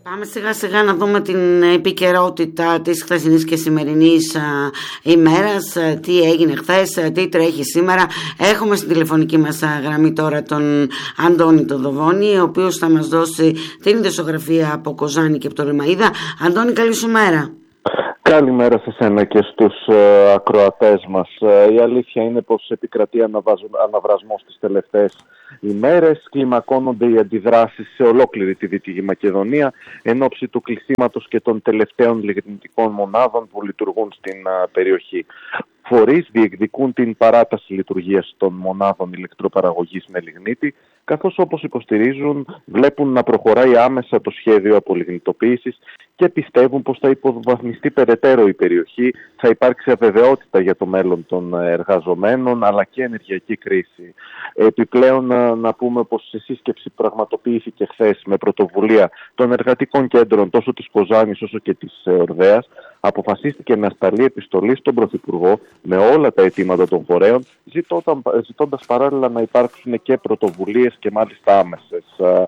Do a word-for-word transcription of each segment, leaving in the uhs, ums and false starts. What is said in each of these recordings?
Πάμε σιγά σιγά να δούμε την επικαιρότητα της χθεσινής και σημερινής α, ημέρας, α, τι έγινε χθες, α, τι τρέχει σήμερα. Έχουμε στην τηλεφωνική μας α, γραμμή τώρα τον Αντώνη τον Δοβόνη, ο οποίος θα μας δώσει την ειδησιογραφία από Κοζάνη και Πτολεμαΐδα. Αντώνη, καλή σου μέρα. Καλημέρα σε σένα και στους uh, ακροατές μας. Uh, η αλήθεια είναι πως επικρατεί αναβρασμός τις τελευταίες ημέρες. Κλιμακώνονται οι αντιδράσεις σε ολόκληρη τη Δυτική Μακεδονία εν ώψη του κλεισίματος και των τελευταίων λιγνητικών μονάδων που λειτουργούν στην uh, περιοχή. Φορείς διεκδικούν την παράταση λειτουργίας των μονάδων ηλεκτροπαραγωγής με λιγνίτη, καθώς όπως υποστηρίζουν βλέπουν να προχωράει άμεσα το σχέδιο απολιγνητοποίησης και πιστεύουν πως θα υποβαθμιστεί περαιτέρω η περιοχή, θα υπάρξει αβεβαιότητα για το μέλλον των εργαζομένων αλλά και ενεργειακή κρίση. Επιπλέον να, να πούμε πως σε σύσκεψη πραγματοποιήθηκε χθες με πρωτοβουλία των εργατικών κέντρων τόσο της Κοζάνης όσο και της Ορδέας, αποφασίστηκε να σταλεί επιστολή στον Πρωθυπουργό με όλα τα αιτήματα των φορέων, ζητώντας παράλληλα να υπάρξουν και πρωτοβουλίες και μάλιστα άμεσες.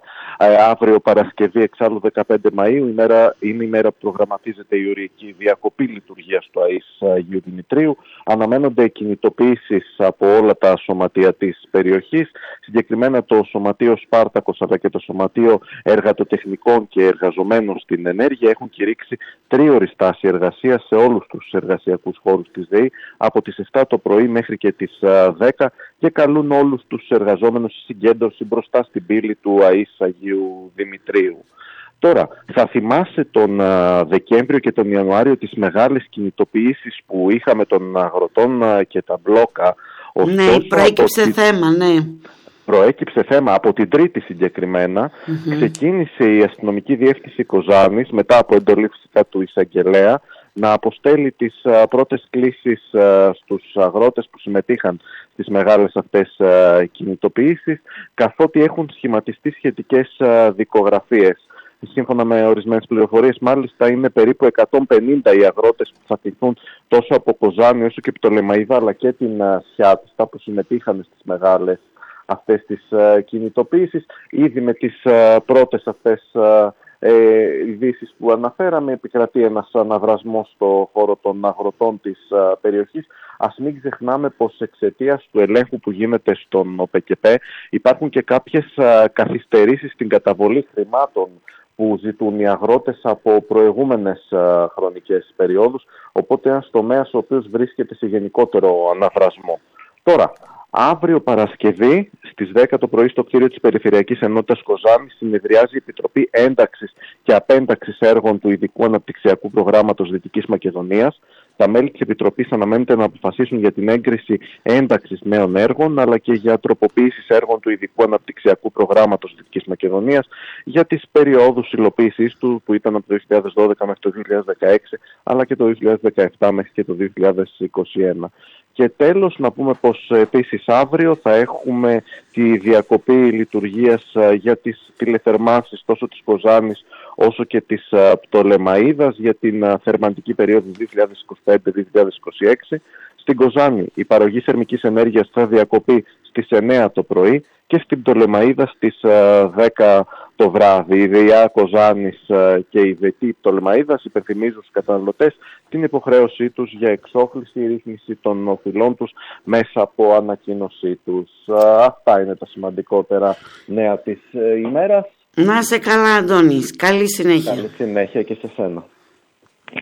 Αύριο Παρασκευή, εξάλλου δεκαπέντε Μαΐου, ημέρα, είναι η μέρα που προγραμματίζεται η οριακή διακοπή λειτουργίας του ΑΕΣ Αγίου Δημητρίου. Αναμένονται κινητοποιήσεις από όλα τα σωματεία της περιοχής, συγκεκριμένα το Σωματείο Σπάρτακος αλλά και το Σωματείο Εργατοτεχνικών και Εργαζομένων στην Ενέργεια έχουν κηρύξει τρίωρη στάση εργασίας σε όλους τους εργασιακούς χώρους της ΔΕΗ από τις επτά το πρωί μέχρι και τις δέκα και καλούν όλους τους εργαζόμενους στη συγκέντρωση μπροστά στην πύλη του ΑΕΣ Αγίου Δημητρίου. Τώρα, θα θυμάσαι τον α, Δεκέμβριο και τον Ιανουάριο τις μεγάλες κινητοποιήσεις που είχαμε των αγροτών α, και τα μπλόκα. Ωστόσο, ναι, προέκυψε τη... θέμα, ναι. Προέκυψε θέμα από την Τρίτη συγκεκριμένα. Mm-hmm. Ξεκίνησε η αστυνομική διεύθυνση Κοζάνης μετά από εντολή φυσικά του εισαγγελέα να αποστέλει τις α, πρώτες κλήσεις α, στους αγρότες που συμμετείχαν στις μεγάλες αυτές α, κινητοποιήσεις, καθότι έχουν σχηματιστεί σχετικές α, δικογραφίες. Σύμφωνα με ορισμένες πληροφορίες, μάλιστα είναι περίπου εκατόν πενήντα οι αγρότες που θα κληθούν τόσο από Κοζάνη όσο και Πτολεμαΐδα αλλά και την α, Σιάτιστα που συμμετείχαν στις μεγάλες αυτές τις α, κινητοποιήσεις. Ήδη με τις α, πρώτες αυτές α, Ε, ειδήσεις που αναφέραμε, επικρατεί ένας αναβρασμός στο χώρο των αγροτών της α, περιοχής. Ας μην ξεχνάμε πως εξαιτίας του ελέγχου που γίνεται στον ΟΠΕΚΕΠΕ υπάρχουν και κάποιες α, καθυστερήσεις στην καταβολή χρημάτων που ζητούν οι αγρότες από προηγούμενες α, χρονικές περιόδους, οπότε ένας τομέας ο οποίος βρίσκεται σε γενικότερο αναβρασμό. Τώρα, αύριο Παρασκευή στις δέκα το πρωί στο κτίριο της Περιφερειακής Ενότητας Κοζάνης συνεδριάζει η Επιτροπή Ένταξης και Απένταξης Έργων του Ειδικού Αναπτυξιακού Προγράμματος Δυτικής Μακεδονίας. Τα μέλη της Επιτροπής αναμένεται να αποφασίσουν για την έγκριση ένταξης νέων έργων αλλά και για τροποποίησης έργων του Ειδικού Αναπτυξιακού Προγράμματος Δυτικής Μακεδονίας για τις περιόδους υλοποίησής του που ήταν από το δύο χιλιάδες δώδεκα μέχρι το δύο χιλιάδες δεκαέξι αλλά και το δύο χιλιάδες δεκαεπτά μέχρι και το δύο χιλιάδες είκοσι ένα. Και τέλος να πούμε πως επίσης αύριο θα έχουμε τη διακοπή λειτουργίας για τις τηλεθερμάνσεις τόσο της Κοζάνης όσο και της Πτολεμαΐδας για την θερμαντική περίοδο δύο χιλιάδες είκοσι πέντε δύο χιλιάδες είκοσι έξι. Στην Κοζάνη η παροχή θερμικής ενέργειας θα διακοπεί στις εννέα το πρωί και στην Πτολεμαΐδα στις δέκα το βράδυ. Η ΔΕΙΑ Κοζάνης και η ΔΕΤΗ Πτολεμαΐδας υπενθυμίζουν στους καταναλωτές την υποχρέωσή τους για εξόχληση, ρύθμιση των οφειλών τους μέσα από ανακοίνωσή τους. Αυτά είναι τα σημαντικότερα νέα της ημέρας. Να σε καλά, Αντώνης. Καλή συνέχεια. Καλή συνέχεια και σε σένα.